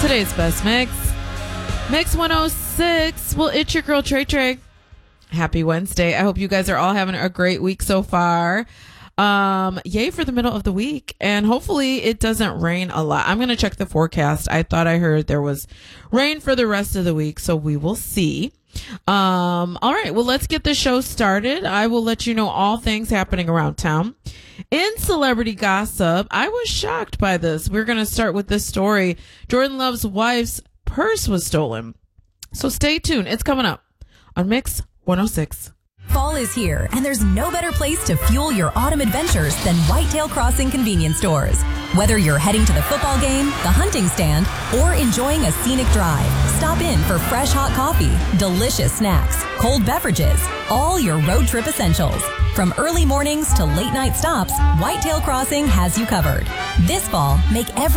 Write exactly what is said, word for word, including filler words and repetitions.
Today's best mix. Mix one oh six. Well, it's your girl, Trey Trey. Happy Wednesday. I hope you guys are all having a great week so far. Um, yay for the middle of the week. And hopefully it doesn't rain a lot. I'm going to check the forecast. I thought I heard there was rain for the rest of the week, so we will see. Um, all right. Well, let's get the show started. I will let you know all things happening around town. In celebrity gossip, I was shocked by this. We're going to start with this story. Jordan Love's wife's purse was stolen. So stay tuned. It's coming up on Mix one oh six. Fall is here, and there's no better place to fuel your autumn adventures than Whitetail Crossing convenience stores. Whether you're heading to the football game, the hunting stand, or enjoying a scenic drive, stop in for fresh hot coffee, delicious snacks, cold beverages, all your road trip essentials. From early mornings to late night stops, Whitetail Crossing has you covered. This fall, make every